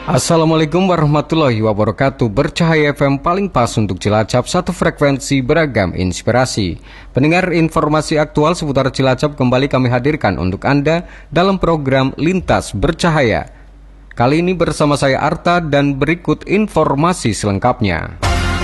Assalamualaikum warahmatullahi wabarakatuh. Bercahaya FM paling pas untuk Cilacap, satu frekuensi beragam inspirasi. Pendengar, informasi aktual seputar Cilacap kembali kami hadirkan untuk Anda dalam program Lintas Bercahaya. Kali ini bersama saya Arta dan berikut informasi selengkapnya.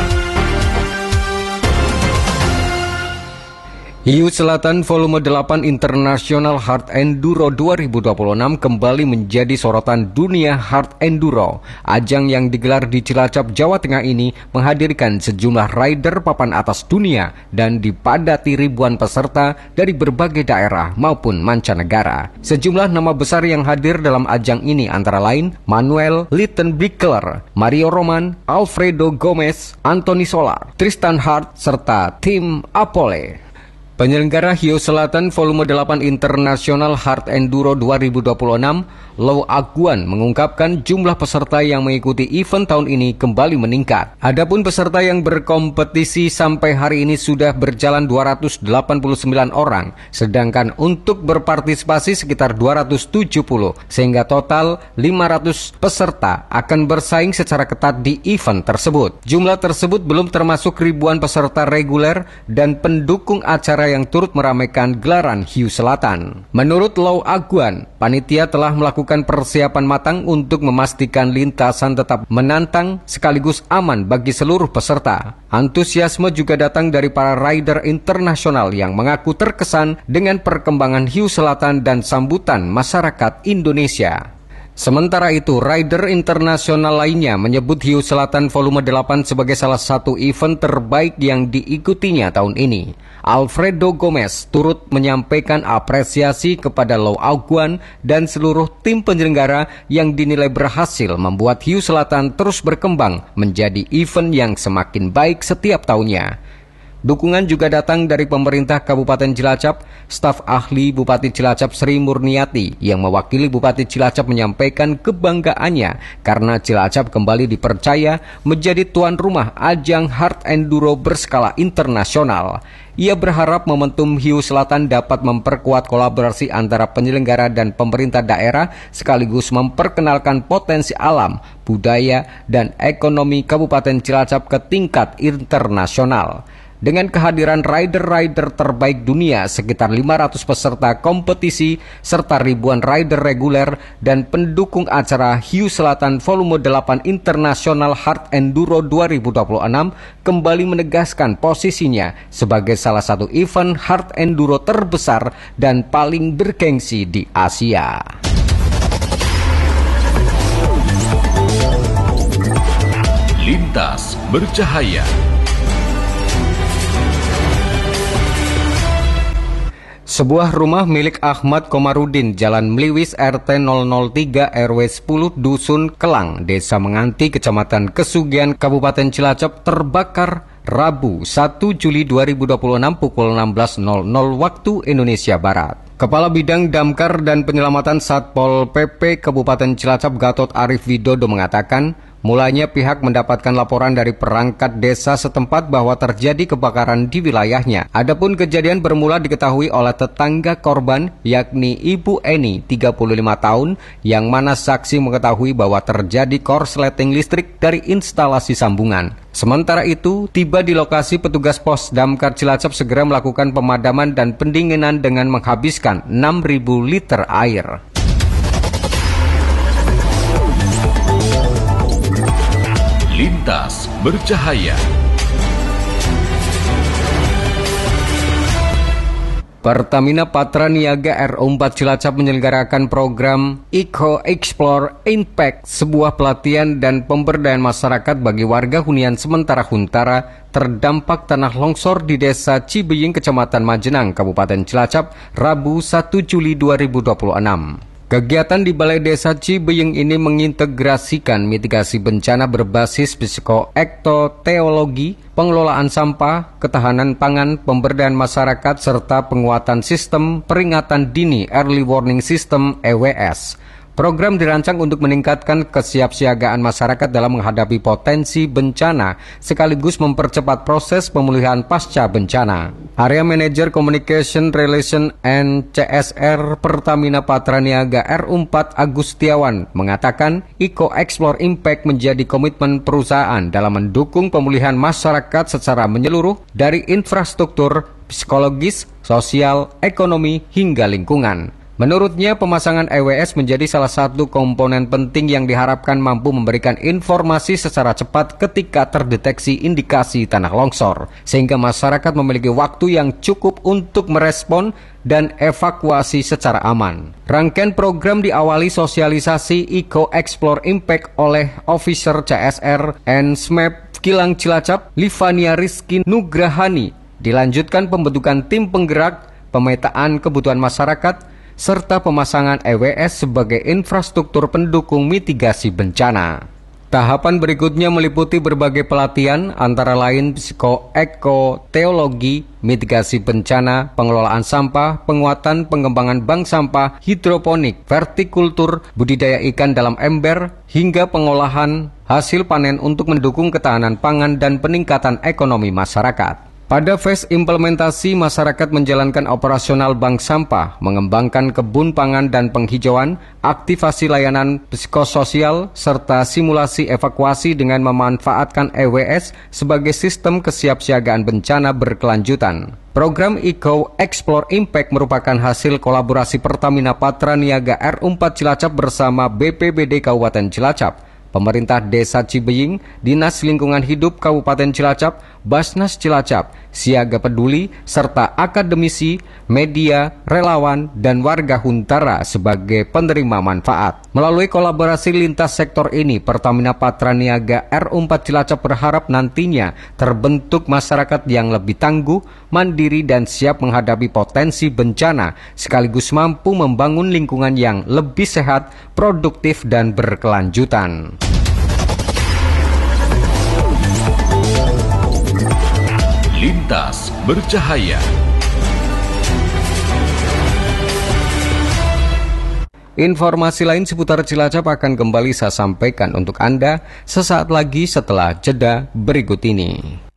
Hiu Selatan Volume 8 International Hard Enduro 2026 kembali menjadi sorotan dunia hard enduro. Ajang yang digelar di Cilacap, Jawa Tengah ini menghadirkan sejumlah rider papan atas dunia dan dipadati ribuan peserta dari berbagai daerah maupun mancanegara. Sejumlah nama besar yang hadir dalam ajang ini antara lain Manuel Littenbichler, Mario Roman, Alfredo Gomez, Anthony Solar, Tristan Hart, serta tim Apole. Penyelenggara Hiu Selatan Volume 8 International Hard Enduro 2026, Lau Aguan, mengungkapkan jumlah peserta yang mengikuti event tahun ini kembali meningkat. Adapun peserta yang berkompetisi sampai hari ini sudah berjalan 289 orang, sedangkan untuk berpartisipasi sekitar 270, sehingga total 500 peserta akan bersaing secara ketat di event tersebut. Jumlah tersebut belum termasuk ribuan peserta reguler dan pendukung acara yang turut meramaikan gelaran Hiu Selatan. Menurut Lau Aguan, panitia telah melakukan persiapan matang untuk memastikan lintasan tetap menantang sekaligus aman bagi seluruh peserta. Antusiasme juga datang dari para rider internasional yang mengaku terkesan dengan perkembangan Hiu Selatan dan sambutan masyarakat Indonesia. Sementara itu, rider internasional lainnya menyebut Hiu Selatan Volume 8 sebagai salah satu event terbaik yang diikutinya tahun ini. Alfredo Gomez turut menyampaikan apresiasi kepada Lau Aguan dan seluruh tim penyelenggara yang dinilai berhasil membuat Hiu Selatan terus berkembang menjadi event yang semakin baik setiap tahunnya. Dukungan juga datang dari pemerintah Kabupaten Cilacap. Staf ahli Bupati Cilacap Sri Murniati yang mewakili Bupati Cilacap menyampaikan kebanggaannya karena Cilacap kembali dipercaya menjadi tuan rumah ajang hard enduro berskala internasional. Ia berharap momentum Hiu Selatan dapat memperkuat kolaborasi antara penyelenggara dan pemerintah daerah sekaligus memperkenalkan potensi alam, budaya, dan ekonomi Kabupaten Cilacap ke tingkat internasional. Dengan kehadiran rider-rider terbaik dunia, sekitar 500 peserta kompetisi, serta ribuan rider reguler dan pendukung acara Hiu Selatan Volume 8 International Hard Enduro 2026 kembali menegaskan posisinya sebagai salah satu event hard enduro terbesar dan paling bergengsi di Asia. Lintas Bercahaya. Sebuah rumah milik Ahmad Komarudin, Jalan Mliwis RT 003 RW 10 Dusun Kelang, Desa Menganti, Kecamatan Kesugian, Kabupaten Cilacap terbakar Rabu 1 Juli 2026 pukul 16.00 waktu Indonesia Barat. Kepala Bidang Damkar dan Penyelamatan Satpol PP Kabupaten Cilacap Gatot Arif Widodo mengatakan, mulanya pihak mendapatkan laporan dari perangkat desa setempat bahwa terjadi kebakaran di wilayahnya. Adapun kejadian bermula diketahui oleh tetangga korban, yakni Ibu Eni, 35 tahun, yang mana saksi mengetahui bahwa terjadi korsleting listrik dari instalasi sambungan. Sementara itu, tiba di lokasi petugas pos Damkar Cilacap segera melakukan pemadaman dan pendinginan dengan menghabiskan 6.000 liter air. Lintas Bercahaya. Pertamina Patraniaga RO4 Cilacap menyelenggarakan program Eco Explore Impact, sebuah pelatihan dan pemberdayaan masyarakat bagi warga hunian sementara Huntara terdampak tanah longsor di Desa Cibeying, Kecamatan Majenang, Kabupaten Cilacap, Rabu 1 Juli 2026. Kegiatan di Balai Desa Cibeying ini mengintegrasikan mitigasi bencana berbasis psikoektoteologi, pengelolaan sampah, ketahanan pangan, pemberdayaan masyarakat, serta penguatan sistem peringatan dini Early Warning System (EWS). Program dirancang untuk meningkatkan kesiapsiagaan masyarakat dalam menghadapi potensi bencana, sekaligus mempercepat proses pemulihan pasca bencana. Area Manager Communication Relation and CSR Pertamina Patraniaga R4 Agustiawan mengatakan, Eco Explore Impact menjadi komitmen perusahaan dalam mendukung pemulihan masyarakat secara menyeluruh dari infrastruktur, psikologis, sosial, ekonomi, hingga lingkungan. Menurutnya, pemasangan EWS menjadi salah satu komponen penting yang diharapkan mampu memberikan informasi secara cepat ketika terdeteksi indikasi tanah longsor, sehingga masyarakat memiliki waktu yang cukup untuk merespon dan evakuasi secara aman. Rangkaian program diawali sosialisasi Eco Explore Impact oleh Officer CSR and SMAP Kilang Cilacap, Livania Rizky Nugrahani. Dilanjutkan pembentukan tim penggerak, pemetaan kebutuhan masyarakat, serta pemasangan EWS sebagai infrastruktur pendukung mitigasi bencana. Tahapan berikutnya meliputi berbagai pelatihan, antara lain psikoekoteologi, mitigasi bencana, pengelolaan sampah, penguatan pengembangan bank sampah, hidroponik, vertikultur, budidaya ikan dalam ember, hingga pengolahan hasil panen untuk mendukung ketahanan pangan dan peningkatan ekonomi masyarakat. Pada fase implementasi, masyarakat menjalankan operasional bank sampah, mengembangkan kebun pangan dan penghijauan, aktivasi layanan psikososial, serta simulasi evakuasi dengan memanfaatkan EWS sebagai sistem kesiapsiagaan bencana berkelanjutan. Program Eco Explore Impact merupakan hasil kolaborasi Pertamina Patraniaga R4 Cilacap bersama BPBD Kabupaten Cilacap, Pemerintah Desa Cibeying, Dinas Lingkungan Hidup Kabupaten Cilacap, Basnas Cilacap, Siaga Peduli, serta akademisi, media, relawan, dan warga Huntara sebagai penerima manfaat. Melalui kolaborasi lintas sektor ini, Pertamina Patraniaga R4 Cilacap berharap nantinya terbentuk masyarakat yang lebih tangguh, mandiri, dan siap menghadapi potensi bencana, sekaligus mampu membangun lingkungan yang lebih sehat, produktif, dan berkelanjutan. Lintas Bercahaya. Informasi lain seputar Cilacap akan kembali saya sampaikan untuk Anda sesaat lagi setelah jeda berikut ini.